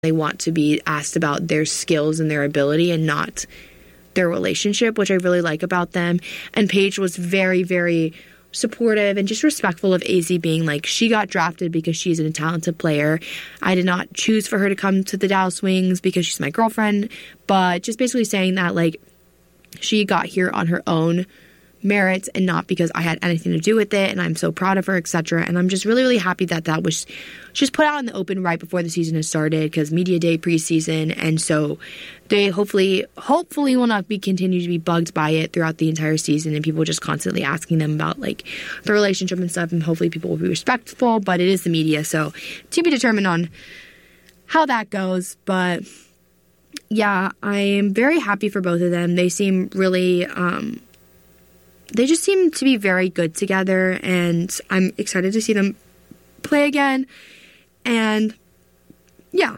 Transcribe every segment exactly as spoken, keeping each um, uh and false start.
They want to be asked about their skills and their ability and not their relationship, which I really like about them. And Paige was very, very supportive and just respectful of A Z being like, she got drafted because she's a talented player. I did not choose for her to come to the Dallas Wings because she's my girlfriend, but just basically saying that, like, she got here on her own merits and not because I had anything to do with it, and I'm so proud of her, et cetera. And I'm just really, really happy that that was just put out in the open right before the season has started, because media day, preseason, and so they hopefully, hopefully will not be continue to be bugged by it throughout the entire season, and people just constantly asking them about like the relationship and stuff, and hopefully people will be respectful. But it is the media, so to be determined on how that goes. But yeah, I am very happy for both of them. They seem really, um, they just seem to be very good together, and I'm excited to see them play again. And yeah,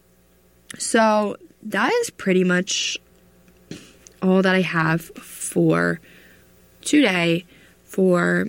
so that is pretty much all that I have for today. For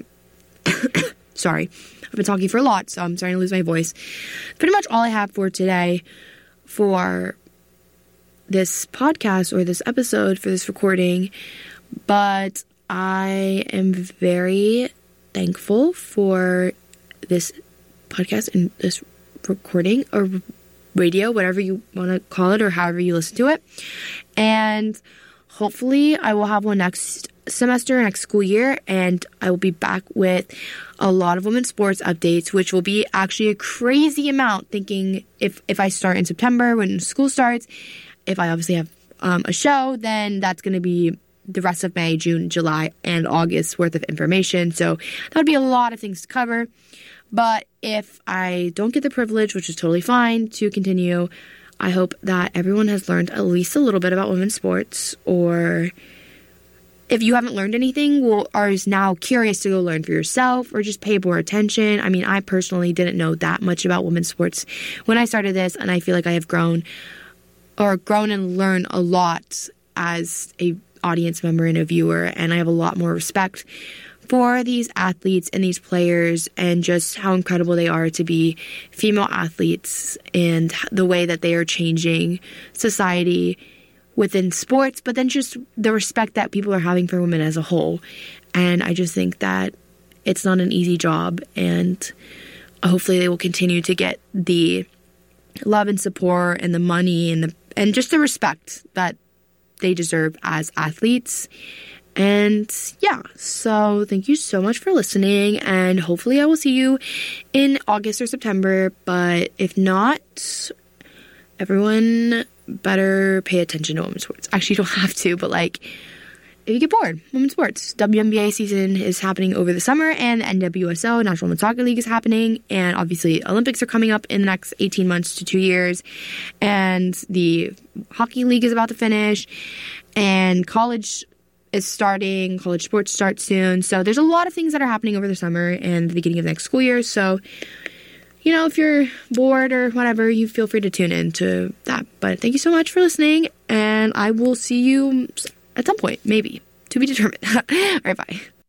sorry, I've been talking for a lot, so I'm starting to lose my voice. Pretty much all I have for today for this podcast or this episode, for this recording. But I am very thankful for this podcast and this recording or radio, whatever you want to call it, or however you listen to it. And hopefully I will have one next semester, next school year, and I will be back with a lot of women's sports updates, which will be actually a crazy amount, thinking if, if I start in September when school starts, if I obviously have um, a show, then that's going to be the rest of May, June, July, and August worth of information. So that would be a lot of things to cover. But if I don't get the privilege, which is totally fine, to continue, I hope that everyone has learned at least a little bit about women's sports, or if you haven't learned anything, well, are is now curious to go learn for yourself, or just pay more attention. I mean, I personally didn't know that much about women's sports when I started this, and I feel like I have grown or grown and learned a lot as a audience member and a viewer, and I have a lot more respect for these athletes and these players, and just how incredible they are to be female athletes, and the way that they are changing society within sports, but then just the respect that people are having for women as a whole. And I just think that it's not an easy job, and hopefully they will continue to get the love and support and the money and the and just the respect that they deserve as athletes. And yeah, so thank you so much for listening, and hopefully I will see you in August or September. But if not, everyone better pay attention to women's sports. Actually, you don't have to, but like, if you get bored, women's sports. W N B A season is happening over the summer, and N W S L, National Women's Soccer League, is happening, and obviously Olympics are coming up in the next eighteen months to two years, and the hockey league is about to finish, and college is starting, college sports start soon. So there's a lot of things that are happening over the summer and the beginning of the next school year. So, you know, if you're bored or whatever, you feel free to tune in to that. But thank you so much for listening, and I will see you at some point, maybe, to be determined. All right, bye.